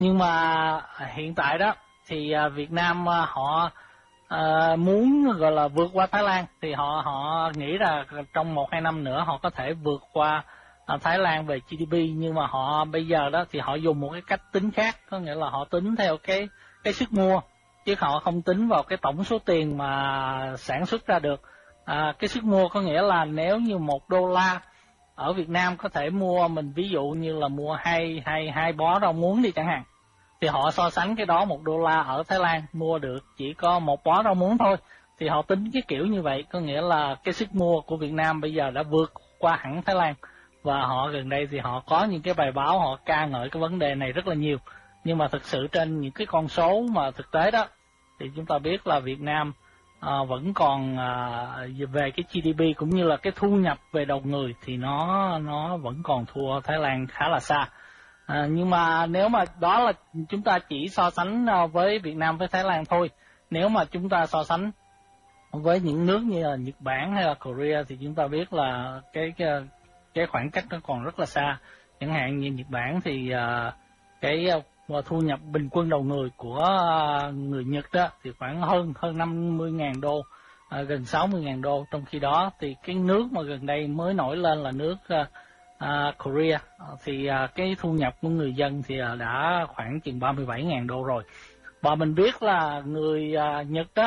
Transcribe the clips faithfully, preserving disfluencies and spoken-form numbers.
Nhưng mà hiện tại đó thì Việt Nam họ uh, muốn gọi là vượt qua Thái Lan, thì họ họ nghĩ là trong một hai năm nữa họ có thể vượt qua uh, Thái Lan về giê đê pê, nhưng mà họ bây giờ đó thì họ dùng một cái cách tính khác, có nghĩa là họ tính theo cái cái sức mua, chứ họ không tính vào cái tổng số tiền mà sản xuất ra được. À, cái sức mua có nghĩa là nếu như một đô la ở Việt Nam có thể mua, mình ví dụ như là mua hai hai hai bó rau muống đi chẳng hạn, thì họ so sánh cái đó một đô la ở Thái Lan mua được chỉ có một bó rau muống thôi, thì họ tính cái kiểu như vậy, có nghĩa là cái sức mua của Việt Nam bây giờ đã vượt qua hẳn Thái Lan. Và họ gần đây thì họ có những cái bài báo họ ca ngợi cái vấn đề này rất là nhiều, nhưng mà thực sự trên những cái con số mà thực tế đó thì chúng ta biết là Việt Nam à, vẫn còn à, về cái giê đê pê cũng như là cái thu nhập về đầu người thì nó nó vẫn còn thua Thái Lan khá là xa. À, nhưng mà nếu mà đó là chúng ta chỉ so sánh với Việt Nam với Thái Lan thôi. Nếu mà chúng ta so sánh với những nước như là Nhật Bản hay là Korea thì chúng ta biết là cái cái, cái khoảng cách nó còn rất là xa. Chẳng hạn như Nhật Bản thì uh, cái uh, thu nhập bình quân đầu người của uh, người Nhật đó thì khoảng hơn hơn năm mươi nghìn đô, uh, gần sáu mươi nghìn đô. Trong khi đó thì cái nước mà gần đây mới nổi lên là nước uh, uh, Korea thì uh, cái thu nhập của người dân thì uh, đã khoảng chừng ba mươi bảy nghìn đô rồi. Và mình biết là người uh, Nhật đó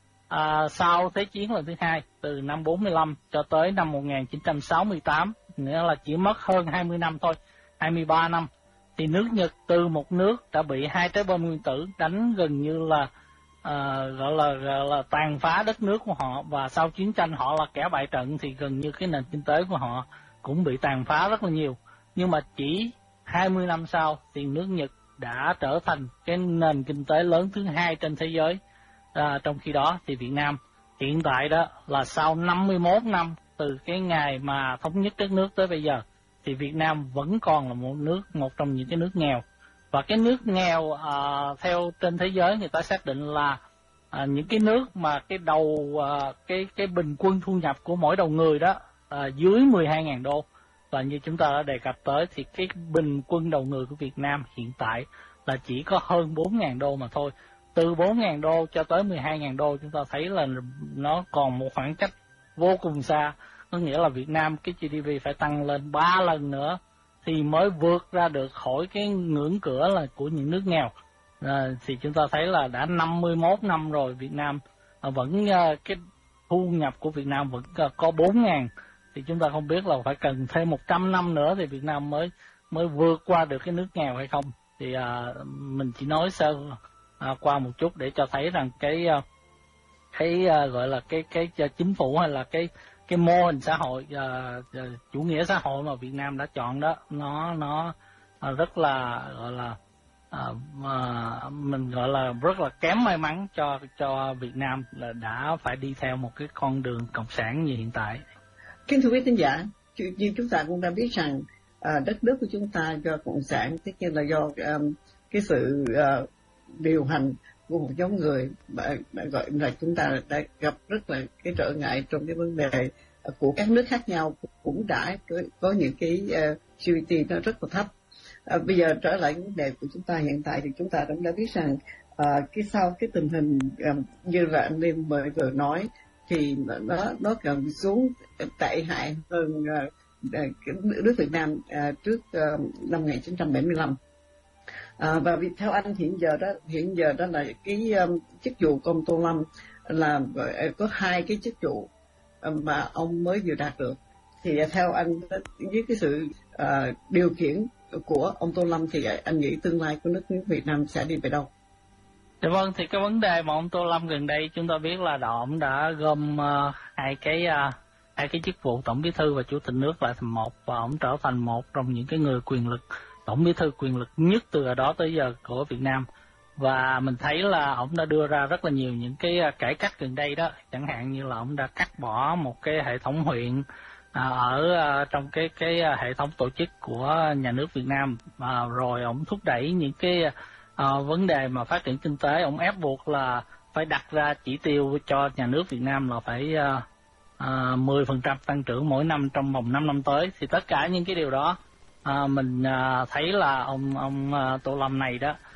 À, sau Thế chiến lần thứ hai, từ năm bốn mươi lăm cho tới năm một nghìn chín trăm sáu mươi tám, nghĩa là chỉ mất hơn hai mươi năm thôi, hai mươi ba năm, thì nước Nhật từ một nước đã bị hai trái bom nguyên tử đánh gần như là à, gọi là gọi là tàn phá đất nước của họ, và sau chiến tranh họ là kẻ bại trận thì gần như cái nền kinh tế của họ cũng bị tàn phá rất là nhiều. Nhưng mà chỉ hai mươi năm sau thì nước Nhật đã trở thành cái nền kinh tế lớn thứ hai trên thế giới. À, trong khi đó thì Việt Nam hiện tại đó là sau năm mươi mốt năm từ cái ngày mà thống nhất đất nước tới bây giờ thì Việt Nam vẫn còn là một nước, một trong những cái nước nghèo. Và cái nước nghèo à, theo trên thế giới người ta xác định là à, những cái nước mà cái đầu à, cái cái bình quân thu nhập của mỗi đầu người đó à, dưới mười hai nghìn đô. Và như chúng ta đã đề cập tới thì cái bình quân đầu người của Việt Nam hiện tại là chỉ có hơn bốn nghìn đô mà thôi. Từ bốn nghìn đô cho tới mười hai nghìn đô chúng ta thấy là nó còn một khoảng cách vô cùng xa. Có nghĩa là Việt Nam cái giê đê pê phải tăng lên ba lần nữa thì mới vượt ra được khỏi cái ngưỡng cửa là của những nước nghèo. À, thì chúng ta thấy là đã năm mươi mốt năm rồi Việt Nam à, vẫn à, cái thu nhập của Việt Nam vẫn à, có bốn nghìn. Thì chúng ta không biết là phải cần thêm một trăm năm nữa thì Việt Nam mới mới vượt qua được cái nước nghèo hay không. Thì à, mình chỉ nói sơ À, qua một chút để cho thấy rằng cái cái uh, gọi là cái cái uh, chính phủ hay là cái cái mô hình xã hội uh, uh, chủ nghĩa xã hội mà Việt Nam đã chọn đó nó nó uh, rất là gọi là uh, uh, mình gọi là rất là kém may mắn cho cho Việt Nam là đã phải đi theo một cái con đường cộng sản như hiện tại. Kính thưa quý thính giả, như chúng ta cũng đã biết rằng uh, đất nước của chúng ta do cộng sản, tất nhiên là do um, cái sự uh, điều hành của một nhóm người mà, mà gọi là chúng ta đã gặp rất là cái trở ngại trong cái vấn đề của các nước khác nhau, cũng đã có, có những cái uh, giê đê pê nó rất là thấp. Uh, bây giờ trở lại vấn đề của chúng ta hiện tại thì chúng ta cũng đã biết rằng uh, cái sau cái tình hình um, như là anh Liêm mới vừa nói thì nó nó cần xuống tệ hại hơn uh, nước Việt Nam uh, trước uh, năm một nghìn chín trăm bảy mươi lăm. À, và vì theo anh hiện giờ đó hiện giờ đó là cái um, chức vụ của ông Tô Lâm là uh, có hai cái chức vụ um, mà ông mới vừa đạt được, thì uh, theo anh với cái sự uh, điều khiển của ông Tô Lâm thì uh, anh nghĩ tương lai của nước nước Việt Nam sẽ đi về đâu? Dạ vâng, thì cái vấn đề mà ông Tô Lâm gần đây chúng ta biết là ông đã gom uh, hai cái uh, hai cái chức vụ tổng bí thư và chủ tịch nước lại thành một, và ông trở thành một trong những cái người quyền lực, tổng bí thư quyền lực nhất từ đó tới giờ của Việt Nam. Và mình thấy là ông đã đưa ra rất là nhiều những cái cải cách gần đây đó, chẳng hạn như là ông đã cắt bỏ một cái hệ thống huyện à, ở à, trong cái cái hệ thống tổ chức của nhà nước Việt Nam, à, rồi ông thúc đẩy những cái à, vấn đề mà phát triển kinh tế. Ông ép buộc là phải đặt ra chỉ tiêu cho nhà nước Việt Nam là phải à, à, mười phần trăm tăng trưởng mỗi năm trong vòng năm năm tới. Thì tất cả những cái điều đó à, mình à, thấy là ông ông à, Tô Lâm này đó